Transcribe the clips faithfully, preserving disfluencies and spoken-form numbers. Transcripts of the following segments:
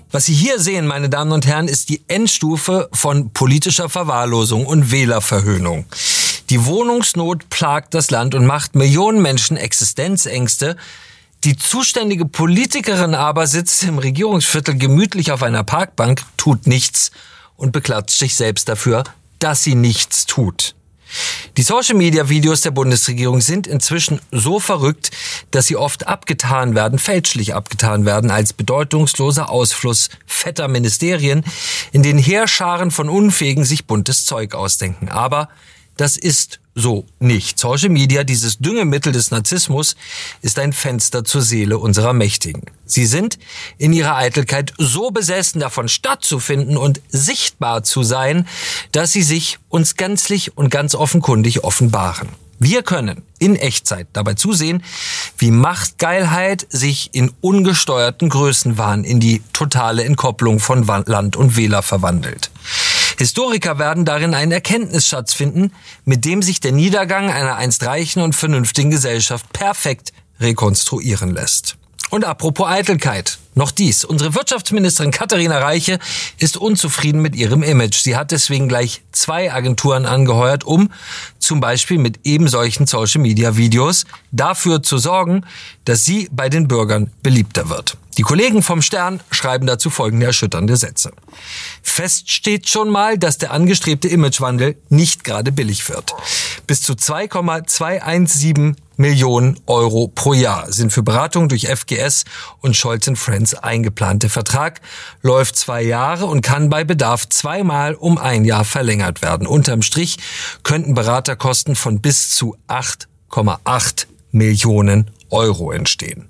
Was Sie hier sehen, meine Damen und Herren, ist die Endstufe von politischer Verwahrlosung und Wählerverhöhnung. Die Wohnungsnot plagt das Land und macht Millionen Menschen Existenzängste. Die zuständige Politikerin aber sitzt im Regierungsviertel gemütlich auf einer Parkbank, tut nichts und beklatscht sich selbst dafür, dass sie nichts tut. Die Social-Media-Videos der Bundesregierung sind inzwischen so verrückt, dass sie oft abgetan werden, fälschlich abgetan werden, als bedeutungsloser Ausfluss fetter Ministerien, in denen Heerscharen von Unfähigen sich buntes Zeug ausdenken. Aber das ist so nicht. Social Media, dieses Düngemittel des Narzissmus, ist ein Fenster zur Seele unserer Mächtigen. Sie sind in ihrer Eitelkeit so besessen davon, stattzufinden und sichtbar zu sein, dass sie sich uns gänzlich und ganz offenkundig offenbaren. Wir können in Echtzeit dabei zusehen, wie Machtgeilheit sich in ungesteuerten Größenwahn, in die totale Entkopplung von Land und Wähler verwandelt. Historiker werden darin einen Erkenntnisschatz finden, mit dem sich der Niedergang einer einst reichen und vernünftigen Gesellschaft perfekt rekonstruieren lässt. Und apropos Eitelkeit, noch dies. Unsere Wirtschaftsministerin Katharina Reiche ist unzufrieden mit ihrem Image. Sie hat deswegen gleich zwei Agenturen angeheuert, um zum Beispiel mit eben solchen Social-Media-Videos dafür zu sorgen, dass sie bei den Bürgern beliebter wird. Die Kollegen vom Stern schreiben dazu folgende erschütternde Sätze. Fest steht schon mal, dass der angestrebte Imagewandel nicht gerade billig wird. Bis zu zwei Komma zweihundertsiebzehn Millionen Euro pro Jahr sind für Beratung durch F G S und Scholz and Friends eingeplant. Der Vertrag läuft zwei Jahre und kann bei Bedarf zweimal um ein Jahr verlängert werden. Unterm Strich könnten Beraterkosten von bis zu acht Komma acht Millionen Euro entstehen.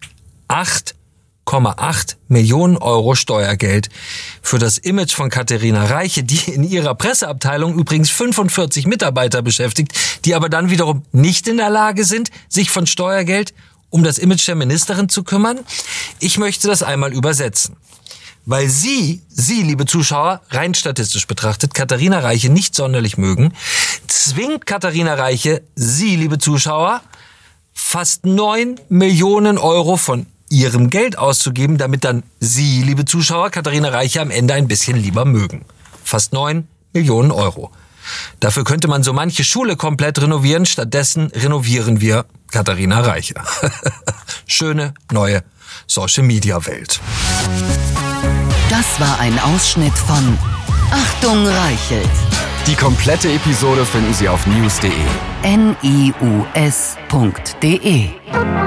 acht Komma acht Millionen Euro Steuergeld für das Image von Katharina Reiche, die in ihrer Presseabteilung übrigens fünfundvierzig Mitarbeiter beschäftigt, die aber dann wiederum nicht in der Lage sind, sich von Steuergeld um das Image der Ministerin zu kümmern. Ich möchte das einmal übersetzen. Weil Sie, Sie, liebe Zuschauer, rein statistisch betrachtet, Katharina Reiche nicht sonderlich mögen, zwingt Katharina Reiche, Sie, liebe Zuschauer, fast neun Millionen Euro von ihrem Geld auszugeben, damit dann Sie, liebe Zuschauer, Katharina Reiche am Ende ein bisschen lieber mögen. Fast neun Millionen Euro. Dafür könnte man so manche Schule komplett renovieren, stattdessen renovieren wir Katharina Reiche. Schöne neue Social-Media-Welt. Das war ein Ausschnitt von Achtung Reichelt. Die komplette Episode finden Sie auf news punkt de. N I U S punkt de